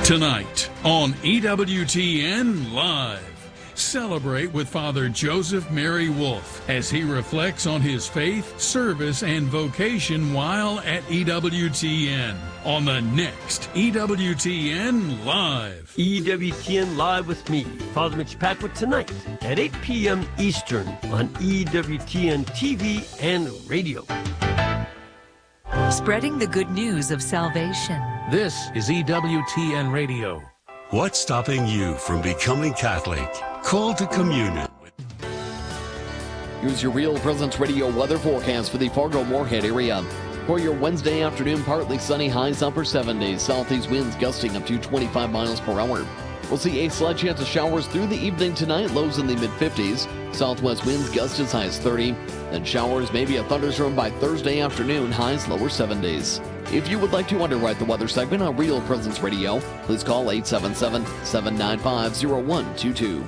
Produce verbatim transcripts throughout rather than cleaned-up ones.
Tonight on E W T N Live. Celebrate with Father Joseph Mary Wolf as he reflects on his faith, service, and vocation while at E W T N on the next E W T N Live. E W T N Live with me, Father Mitch Patrick, tonight at eight p.m. Eastern on E W T N T V and radio. Spreading the good news of salvation. This is E W T N Radio. What's stopping you from becoming Catholic? Call to communion. Here's your Real Presence Radio weather forecast for the Fargo-Moorhead area. For your Wednesday afternoon, partly sunny, highs upper seventies. Southeast winds gusting up to twenty-five miles per hour. We'll see a slight chance of showers through the evening tonight, lows in the mid-fifties. Southwest winds gust as high as thirty. Then showers, maybe a thunderstorm by Thursday afternoon, highs lower seventies. If you would like to underwrite the weather segment on Real Presence Radio, please call eight seven seven, seven nine five, zero one two two.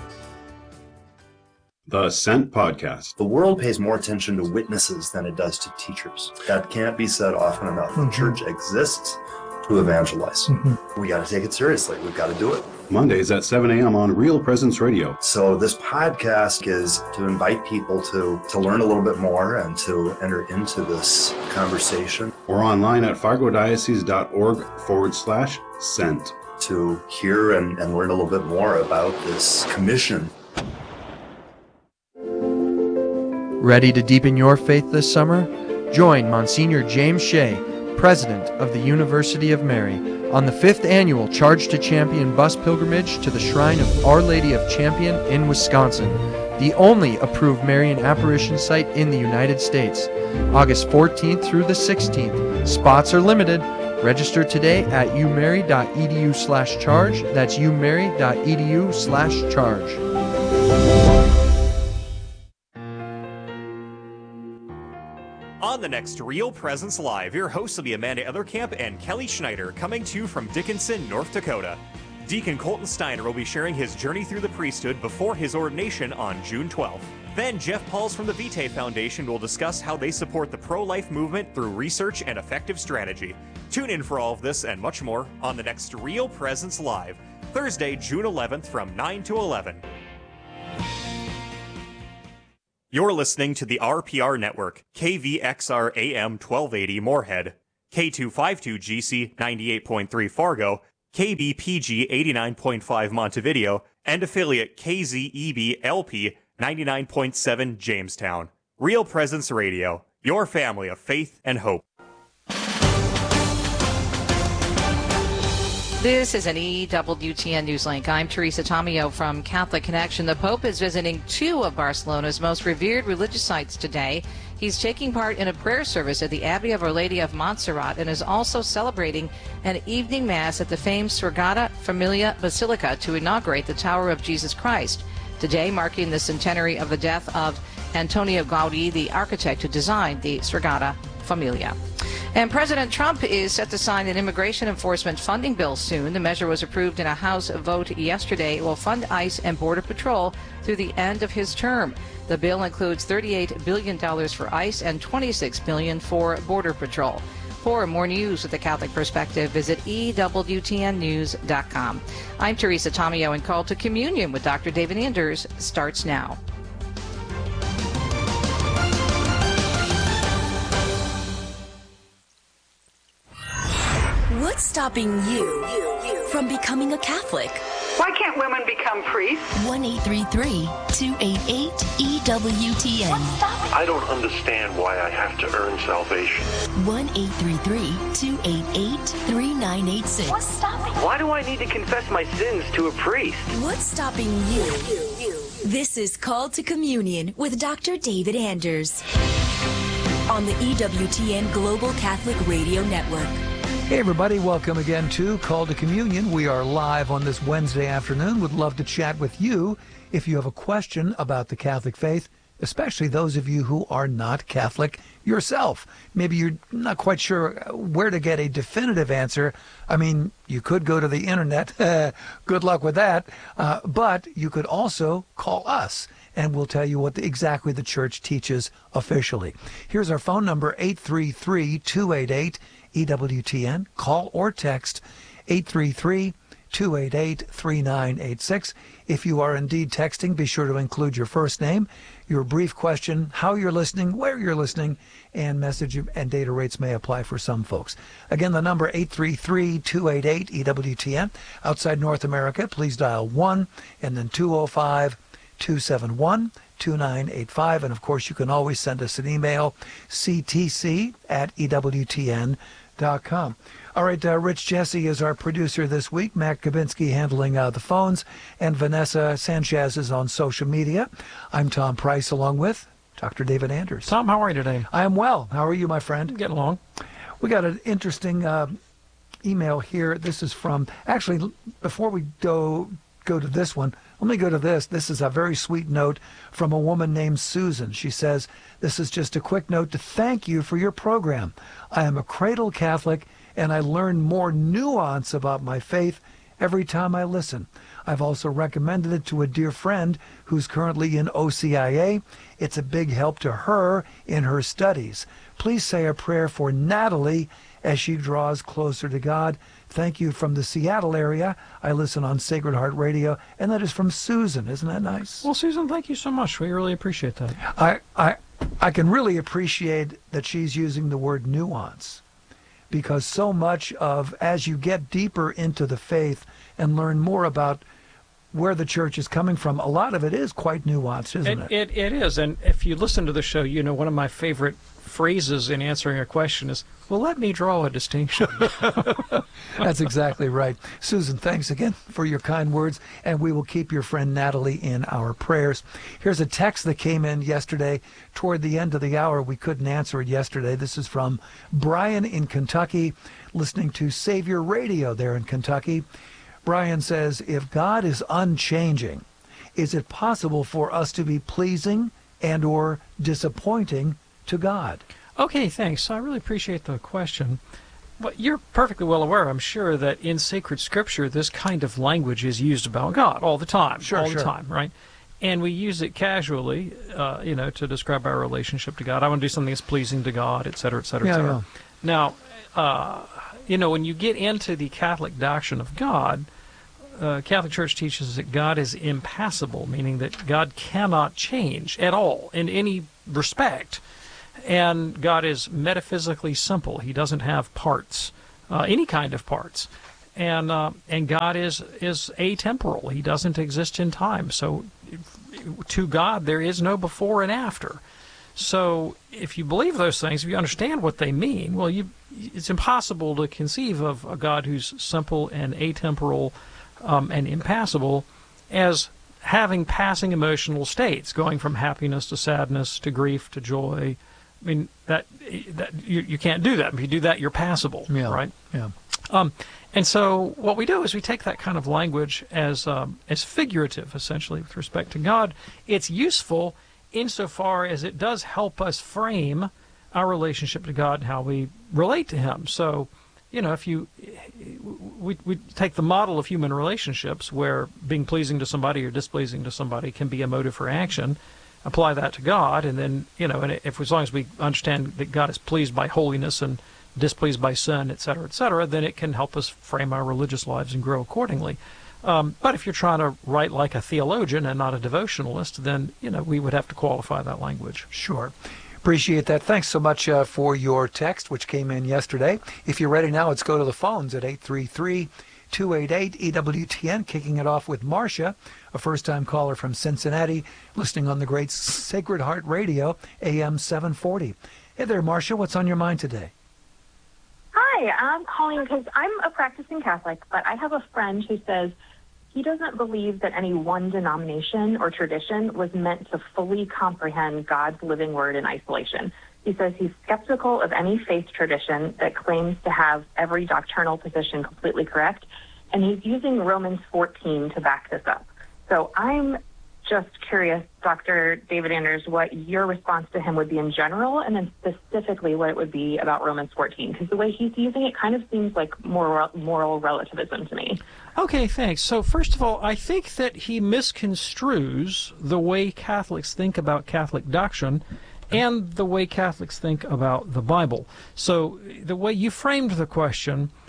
The Sent Podcast. The world pays more attention to witnesses than it does to teachers. That can't be said often enough. Mm-hmm. The church exists to evangelize. Mm-hmm. We got to take it seriously. We've got to do it. Mondays at seven a.m. on Real Presence Radio. So this podcast is to invite people to, to learn a little bit more and to enter into this conversation. Or online at fargodiocese.org forward slash sent. To hear and, and learn a little bit more about this commission. Ready to deepen your faith this summer? Join Monsignor James Shea, President of the University of Mary, on the fifth annual Charge to Champion bus pilgrimage to the Shrine of Our Lady of Champion in Wisconsin, the only approved Marian apparition site in the United States. August fourteenth through the sixteenth. Spots are limited. Register today at umary.edu slash charge. That's umary.edu slash charge. On the next Real Presence Live, your hosts will be Amanda Etherkamp and Kelly Schneider, coming to you from Dickinson, North Dakota. Deacon Colton Steiner will be sharing his journey through the priesthood before his ordination on June twelfth. Then Jeff Pauls from the Vitae Foundation will discuss how they support the pro-life movement through research and effective strategy. Tune in for all of this and much more on the next Real Presence Live, Thursday, June eleventh from nine to eleven. You're listening to the R P R Network, K V X R A M twelve eighty Moorhead, K two fifty-two G C ninety-eight point three Fargo, K B P G eighty-nine point five Montevideo, and affiliate K Z E B L P ninety-nine point seven Jamestown. Real Presence Radio, your family of faith and hope. This is an E W T N Newslink. I'm Teresa Tomeo from Catholic Connection. The Pope is visiting two of Barcelona's most revered religious sites today. He's taking part in a prayer service at the Abbey of Our Lady of Montserrat and is also celebrating an evening mass at the famed Sagrada Familia Basilica to inaugurate the Tower of Jesus Christ. Today, marking the centenary of the death of Antonio Gaudí, the architect who designed the Sagrada Familia. And President Trump is set to sign an immigration enforcement funding bill soon. The measure was approved in a House vote yesterday. It will fund ICE and Border Patrol through the end of his term. The bill includes thirty-eight billion dollars for ICE and twenty-six billion dollars for Border Patrol. For more news with the Catholic Perspective, visit E W T N news dot com. I'm Teresa Tomeo, and Call to Communion with Doctor David Anders starts now. What's stopping you from becoming a Catholic? Why can't women become priests? one eight three three, two eight eight, E W T N. I don't understand why I have to earn salvation. one eight three three, two eight eight, three nine eight six. What's stopping? Why do I need to confess my sins to a priest? What's stopping you? This is Call to Communion with Doctor David Anders on the E W T N Global Catholic Radio Network. Hey everybody, welcome again to Call to Communion. We are live on this Wednesday afternoon. Would love to chat with you if you have a question about the Catholic faith, especially those of you who are not Catholic yourself. Maybe you're not quite sure where to get a definitive answer. I mean, you could go to the internet. Good luck with that. Uh, but you could also call us, and we'll tell you what the, exactly the church teaches officially. Here's our phone number, eight three three, two eight eight, E W T N. Call or text eight three three, two eight eight, three nine eight six. If you are indeed texting, be sure to include your first name, your brief question, how you're listening, where you're listening, and message and data rates may apply for some folks. Again, the number eight three three, two eight eight, E W T N. Outside North America, please dial one and then two oh five, two seven one, two nine eight five. And of course, you can always send us an email, c t c at e w t n dot com. All right, uh, Rich Jesse is our producer this week. Matt Kabinski handling uh, the phones, and Vanessa Sanchez is on social media. I'm Tom Price, along with Doctor David Anders. Tom, how are you today? I am well. How are you, my friend? Getting along. We got an interesting uh, email here. This is from, actually, before we go go to this one, let me go to this. This is a very sweet note from a woman named Susan. She says, this is just a quick note to thank you for your program. I am a cradle Catholic, and I learn more nuance about my faith every time I listen. I've also recommended it to a dear friend who's currently in O C I A. It's a big help to her in her studies. Please say a prayer for Natalie as she draws closer to God. Thank you from the Seattle area. I listen on Sacred Heart Radio, and that is from Susan. Isn't that nice? Well, Susan, thank you so much. We really appreciate that. I, I, I can really appreciate that she's using the word nuance, because so much of, as you get deeper into the faith and learn more about where the church is coming from, a lot of it is quite nuanced, isn't it? It, it, it is, and if you listen to the show, you know one of my favorite phrases in answering a question is, well, let me draw a distinction. That's exactly right. Susan, thanks again for your kind words, and we will keep your friend Natalie in our prayers. Here's a text that came in yesterday toward the end of the hour. We couldn't answer it yesterday. This is from Brian in Kentucky, listening to Savior Radio there in Kentucky. Brian says, if God is unchanging, is it possible for us to be pleasing and or disappointing to God? Okay, thanks. I really appreciate the question. Well, you're perfectly well aware, I'm sure, that in sacred scripture, this kind of language is used about God all the time. Sure, all sure. the time, right? And we use it casually, uh, you know, to describe our relationship to God. I want to do something that's pleasing to God, et cetera, et cetera, et Yeah, cetera. yeah. Now, uh, you know, when you get into the Catholic doctrine of God, uh, Catholic Church teaches that God is impassible, meaning that God cannot change at all in any respect. And God is metaphysically simple. He doesn't have parts, uh, any kind of parts. And uh, and God is, is atemporal. He doesn't exist in time. So to God, there is no before and after. So if you believe those things, if you understand what they mean, well, you, it's impossible to conceive of a God who's simple and atemporal um, and impassible as having passing emotional states, going from happiness to sadness to grief to joy. I mean, that that you, you can't do that. If you do that, you're passable, Yeah, right? yeah. Um, and so what we do is we take that kind of language as um, as figurative, essentially, with respect to God. It's useful insofar as it does help us frame our relationship to God and how we relate to Him. So, you know, if you we we take the model of human relationships, where being pleasing to somebody or displeasing to somebody can be a motive for action. Apply that to God, and then, you know, and if as long as we understand that God is pleased by holiness and displeased by sin, et cetera, et cetera, then it can help us frame our religious lives and grow accordingly. Um, but if you're trying to write like a theologian and not a devotionalist, then, you know, we would have to qualify that language. Sure. Appreciate that. Thanks so much uh, for your text, which came in yesterday. If you're ready now, let's go to the phones at eight three three, two eight eight, E W T N, kicking it off with Marcia, a first-time caller from Cincinnati, listening on the great Sacred Heart Radio, A M seven forty. Hey there, Marcia. What's on your mind today? Hi, I'm calling because I'm a practicing Catholic, but I have a friend who says he doesn't believe that any one denomination or tradition was meant to fully comprehend God's living word in isolation. He says he's skeptical of any faith tradition that claims to have every doctrinal position completely correct, and he's using Romans fourteen to back this up. So I'm just curious, Doctor David Anders, what your response to him would be in general, and then specifically what it would be about Romans fourteen, because the way he's using it kind of seems like moral, moral relativism to me. Okay, thanks. So first of all, I think that he misconstrues the way Catholics think about Catholic doctrine and the way Catholics think about the Bible. So the way you framed the question,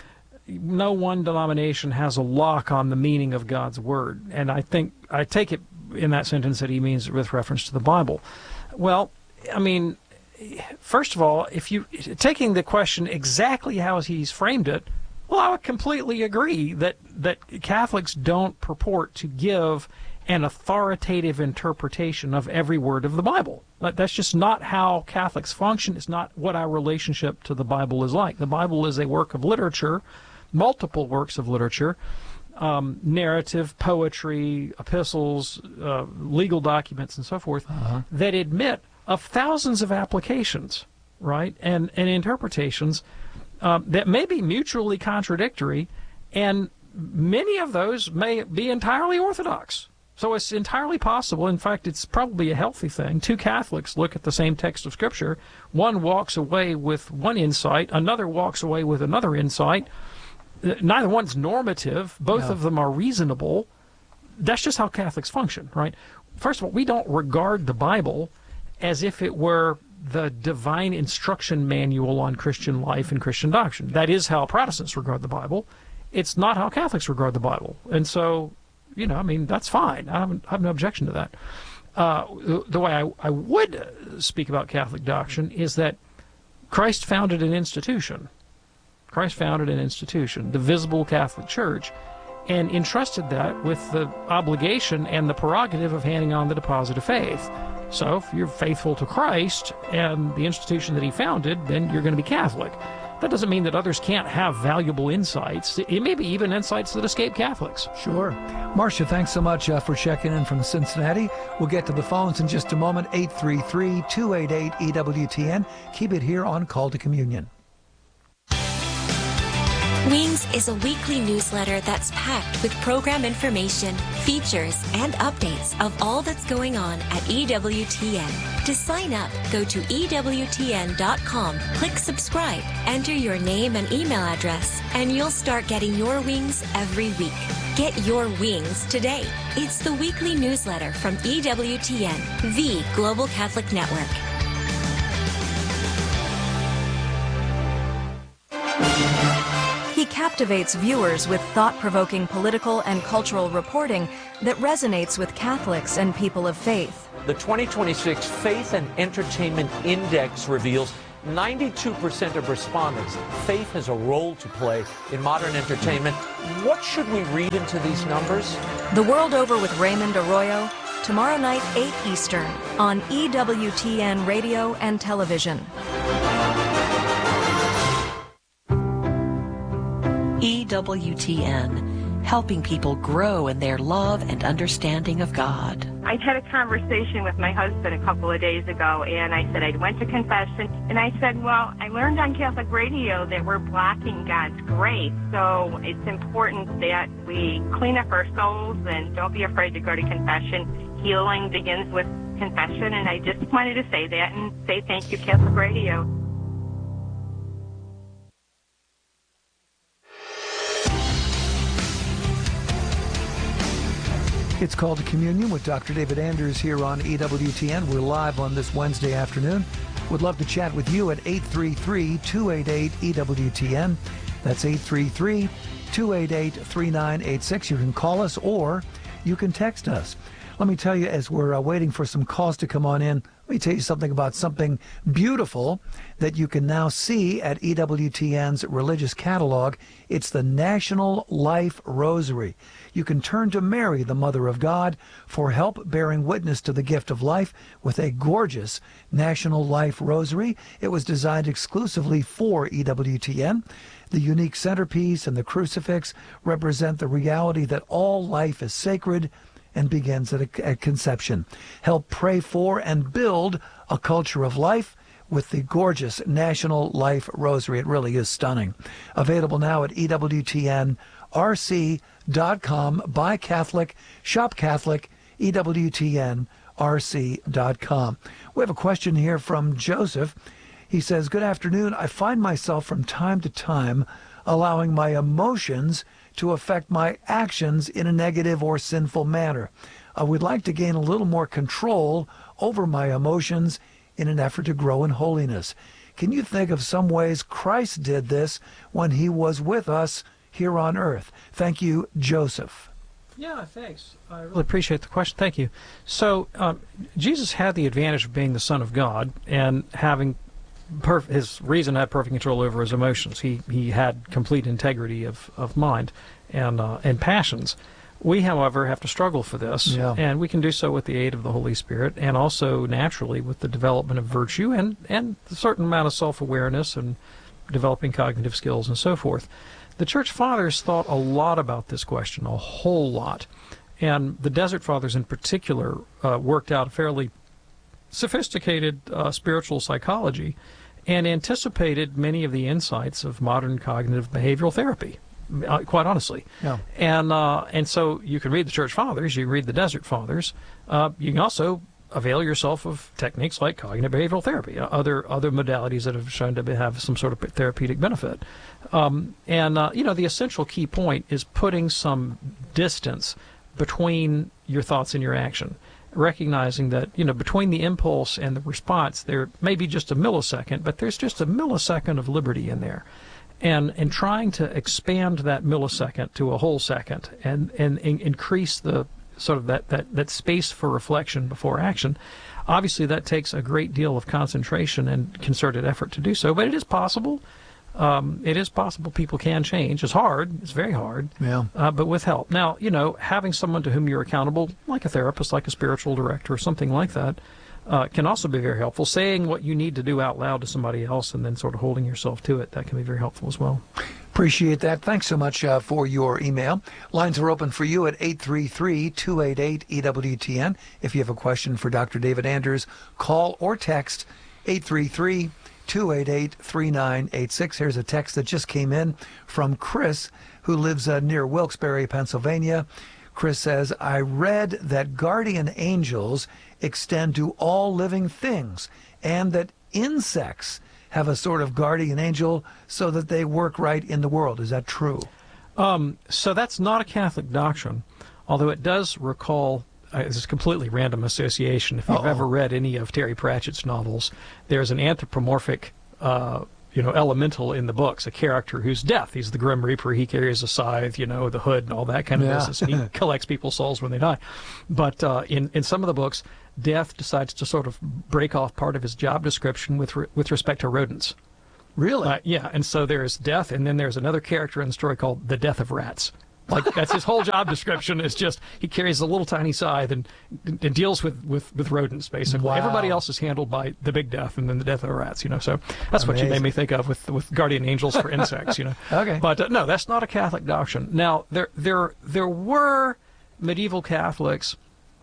no one denomination has a lock on the meaning of God's word. And I think, I take it in that sentence that he means with reference to the Bible. Well, I mean, first of all, if you, taking the question exactly how he's framed it, well, I would completely agree that, that Catholics don't purport to give an authoritative interpretation of every word of the Bible. That's just not how Catholics function. It's not what our relationship to the Bible is like. The Bible is a work of literature, multiple works of literature, um, narrative, poetry, epistles, uh, legal documents, and so forth, uh-huh. that admit of thousands of applications, right, and, and interpretations um, that may be mutually contradictory, and many of those may be entirely orthodox. So it's entirely possible, in fact, it's probably a healthy thing. Two Catholics look at the same text of Scripture. One walks away with one insight, another walks away with another insight. Neither one's normative. Both yeah. of them are reasonable. That's just how Catholics function, right? First of all, we don't regard the Bible as if it were the divine instruction manual on Christian life and Christian doctrine. That is how Protestants regard the Bible. It's not how Catholics regard the Bible. And so, you know, I mean, that's fine. I, haven't, I have no objection to that. Uh, the, the way I, I would speak about Catholic doctrine is that Christ founded an institution. Christ founded an institution, the visible Catholic Church, and entrusted that with the obligation and the prerogative of handing on the deposit of faith. So if you're faithful to Christ and the institution that he founded, then you're going to be Catholic. That doesn't mean that others can't have valuable insights. It may be even insights that escape Catholics. Sure. Marcia, thanks so much uh, for checking in from Cincinnati. We'll get to the phones in just a moment. eight three three, two eight eight, E W T N. Keep it here on Call to Communion. Wings is a weekly newsletter that's packed with program information, features, and updates of all that's going on at E W T N. To sign up, go to E W T N dot com, click subscribe, enter your name and email address, and you'll start getting your wings every week. Get your wings today. It's the weekly newsletter from E W T N, the Global Catholic Network. He captivates viewers with thought-provoking political and cultural reporting that resonates with Catholics and people of faith. The twenty twenty-six Faith and Entertainment Index reveals ninety-two percent of respondents faith has a role to play in modern entertainment. What should we read into these numbers? The World Over with Raymond Arroyo, tomorrow night, eight Eastern, on E W T N Radio and Television. E W T N, helping people grow in their love and understanding of God. I had a conversation with my husband a couple of days ago, and I said I went to confession, and I said, well, I learned on Catholic radio that we're blocking God's grace, so it's important that we clean up our souls and don't be afraid to go to confession. Healing begins with confession, and I just wanted to say that and say thank you, Catholic radio. It's Called to Communion with Doctor David Anders here on E W T N. We're live on this Wednesday afternoon. Would love to chat with you at eight three three, two eight eight, E W T N. That's eight three three, two eight eight, three nine eight six. You can call us or you can text us. Let me tell you, as we're uh, waiting for some calls to come on in, let me tell you something about something beautiful that you can now see at E W T N's religious catalog. It's the National Life Rosary. You can turn to Mary, the Mother of God, for help bearing witness to the gift of life with a gorgeous National Life Rosary. It was designed exclusively for E W T N. The unique centerpiece and the crucifix represent the reality that all life is sacred and begins at, a, at conception. Help pray for and build a culture of life with the gorgeous National Life Rosary. It really is stunning. Available now at E W T N R C dot com. Buy Catholic, shop Catholic, E W T N R C dot com. We have a question here from Joseph. He says, good afternoon. I find myself from time to time allowing my emotions to affect my actions in a negative or sinful manner. I would like to gain a little more control over my emotions in an effort to grow in holiness. Can you think of some ways Christ did this when he was with us here on earth? Thank you, Joseph. Yeah, thanks. I really appreciate the question. Thank you. So um, Jesus had the advantage of being the Son of God and having perf- his reason had perfect control over his emotions. He he had complete integrity of, of mind and uh, and passions. We, however, have to struggle for this, Yeah. and we can do so with the aid of the Holy Spirit, and also naturally with the development of virtue and, and a certain amount of self-awareness and developing cognitive skills and so forth. The Church Fathers thought a lot about this question, a whole lot, and the Desert Fathers in particular uh, worked out a fairly sophisticated uh, spiritual psychology and anticipated many of the insights of modern cognitive behavioral therapy. Uh, quite honestly, Yeah. and uh, and so you can read the Church Fathers, you can read the Desert Fathers. Uh, you can also avail yourself of techniques like cognitive behavioral therapy, uh, other other modalities that have shown to be, have some sort of therapeutic benefit. Um, and uh, you know, the essential key point is putting some distance between your thoughts and your action, recognizing that, you know, between the impulse and the response, there may be just a millisecond, but there's just a millisecond of liberty in there. And and trying to expand that millisecond to a whole second and, and, and increase the sort of that, that, that space for reflection before action, obviously that takes a great deal of concentration and concerted effort to do so. But it is possible. Um, it is possible people can change. It's hard. It's very hard. Yeah. Uh, but with help. Now, you know, having someone to whom you're accountable, like a therapist, like a spiritual director, or something like that, Uh, can also be very helpful. Saying what you need to do out loud to somebody else and then sort of holding yourself to it, that can be very helpful as well. Appreciate that. Thanks so much uh, for your email. Lines are open for you at eight three three, two eight eight, E W T N. If you have a question for Doctor David Anders, call or text eight three three, two eight eight, three nine eight six. Here's a text that just came in from Chris, who lives uh, near Wilkes-Barre, Pennsylvania. Chris says, I read that guardian angels extend to all living things and that insects have a sort of guardian angel so that they work right in the world. Is that true? Um, so that's not a Catholic doctrine, although it does recall, uh, it's a completely random association. If you've Uh-oh. ever read any of Terry Pratchett's novels, there's an anthropomorphic uh, you know, elemental in the books, a character who's death. He's the Grim Reaper. He carries a scythe, you know, the hood and all that kind of Yeah. business. And he collects people's souls when they die. But uh, in, in some of the books, Death decides to sort of break off part of his job description with re- with respect to rodents. Really? Uh, yeah, and so there's Death, and then there's another character in the story called the Death of Rats. Like, that's his whole job description, is just he carries a little tiny scythe and, and deals with, with, with rodents, basically. Wow. Everybody else is handled by the Big Death and then the Death of the Rats, you know. So that's what you made Amazing. me think of with with guardian angels for insects, you know. Okay. But uh, no, that's not a Catholic doctrine. Now, there there there were medieval Catholics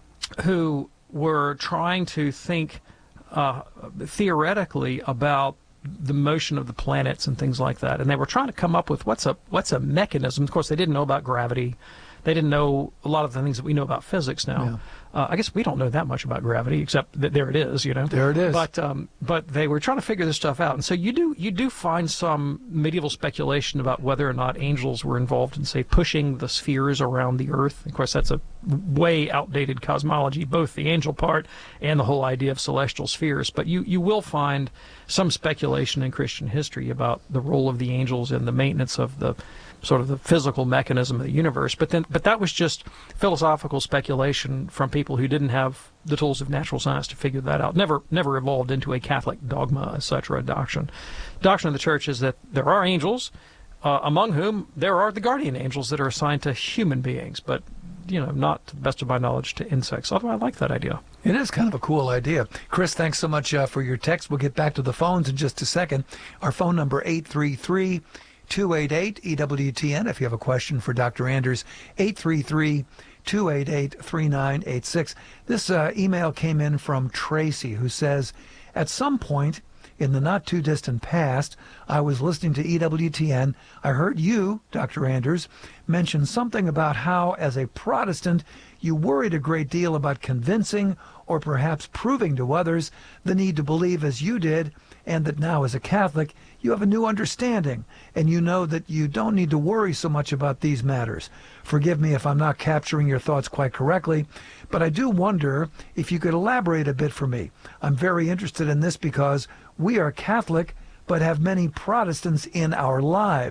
who were trying to think uh, theoretically about the motion of the planets and things like that, and they were trying to come up with what's a what's a mechanism. Of course, they didn't know about gravity. They didn't know a lot of the things that we know about physics now. Yeah. Uh, I guess we don't know that much about gravity, except that there it is, you know. There it is. But um, but they were trying to figure this stuff out, and so you do you do find some medieval speculation about whether or not angels were involved in, say, pushing the spheres around the Earth. Of course, that's a way outdated cosmology, both the angel part and the whole idea of celestial spheres. But you you will find some speculation in Christian history about the role of the angels in the maintenance of the sort of the physical mechanism of the universe. But then, but that was just philosophical speculation from people who didn't have the tools of natural science to figure that out. Never, never evolved into a Catholic dogma, et cetera, doctrine. Doctrine of the Church is that there are angels, uh, among whom there are the guardian angels that are assigned to human beings, but you know, not to the best of my knowledge to insects. Although I like that idea. It is kind of a cool idea. Chris, thanks so much uh, for your text. We'll get back to the phones in just a second. Our phone number, eight three three, two eight eight, E W T N. If you have a question for Doctor Anders, eight three three, two eight eight, three nine eight six. This uh, email came in from Tracy, who says, at some point in the not-too-distant past, I was listening to E W T N. I heard you, Doctor Anders, mention something about how, as a Protestant, you worried a great deal about convincing or perhaps proving to others the need to believe as you did, and that now, as a Catholic, you have a new understanding, and you know that you don't need to worry so much about these matters. Forgive me if I'm not capturing your thoughts quite correctly, but I do wonder if you could elaborate a bit for me. I'm very interested in this because we are Catholic, but have many Protestants in our lives.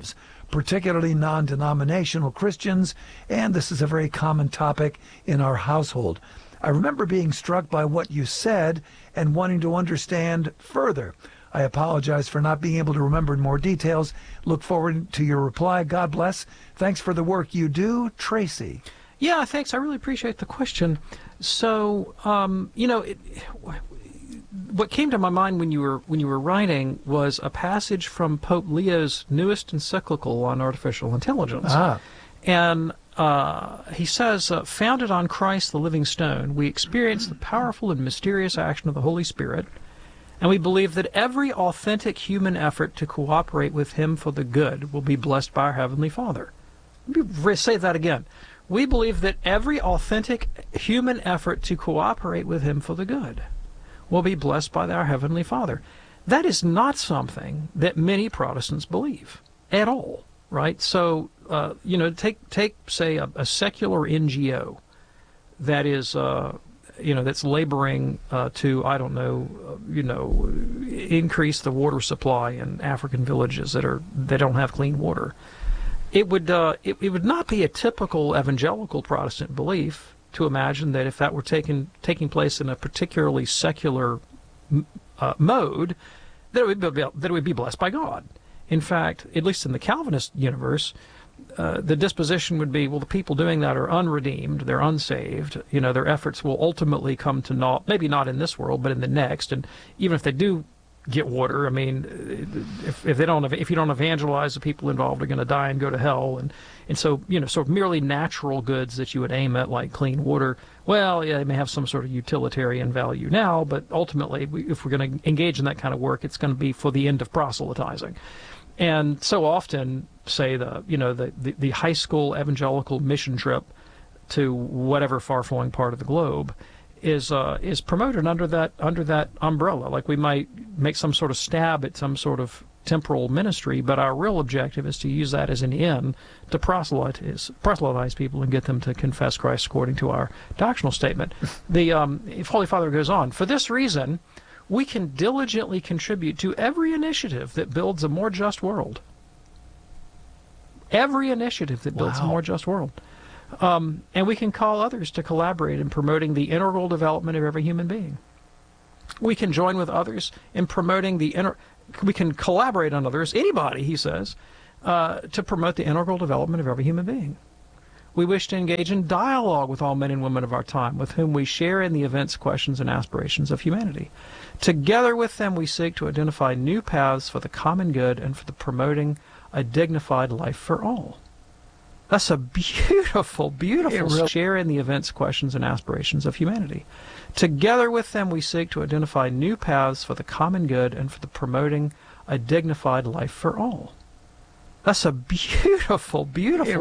particularly non-denominational Christians, and this is a very common topic in our household. I remember being struck by what you said and wanting to understand further. I apologize for not being able to remember more details. Look forward to your reply. God bless. Thanks for the work you do, Tracy. Yeah, thanks. I really appreciate the question. So, um, you know, it, what came to my mind when you were when you were writing was a passage from Pope Leo's newest encyclical on artificial intelligence. Ah. And uh, he says, uh, founded on Christ the living stone, we experience the powerful and mysterious action of the Holy Spirit, and we believe that every authentic human effort to cooperate with him for the good will be blessed by our Heavenly Father. Let me say that again. We believe that every authentic human effort to cooperate with him for the good will be blessed by our Heavenly Father. That is not something that many Protestants believe at all, right? So, uh, you know, take, take say, a, a secular N G O that is, uh, you know, that's laboring uh, to, I don't know, uh, you know, increase the water supply in African villages that are that don't have clean water. It would uh, it, it would not be a typical evangelical Protestant belief to imagine that if that were taking taking place in a particularly secular uh, mode, that it would be, that it would be blessed by God. In fact, at least in the Calvinist universe, uh, the disposition would be, well, the people doing that are unredeemed, they're unsaved. You know, their efforts will ultimately come to naught. Maybe not in this world, but in the next. And even if they do get water, I mean, if, if they don't, if you don't evangelize, the people involved are going to die and go to hell, and and so, you know, sort of merely natural goods that you would aim at, like clean water, well, yeah, they may have some sort of utilitarian value now, but ultimately, we, if we're going to engage in that kind of work, it's going to be for the end of proselytizing. And so often, say the you know the the, the high school evangelical mission trip to whatever far-flung part of the globe is uh, is promoted under that under that umbrella. Like, we might make some sort of stab at some sort of temporal ministry, but our real objective is to use that as an end to proselytize, proselytize people and get them to confess Christ according to our doctrinal statement. The um, if Holy Father goes on, for this reason, we can diligently contribute to every initiative that builds a more just world. Every initiative that builds wow. a more just world. Um, and we can call others to collaborate in promoting the integral development of every human being. We can join with others in promoting the inter we can collaborate on others, anybody, he says, uh, to promote the integral development of every human being. We wish to engage in dialogue with all men and women of our time, with whom we share in the events, questions, and aspirations of humanity. Together with them, we seek to identify new paths for the common good and for the promoting a dignified life for all. That's a beautiful, beautiful really share in the events, questions, and aspirations of humanity. Together with them, we seek to identify new paths for the common good and for the promoting a dignified life for all. That's a beautiful, beautiful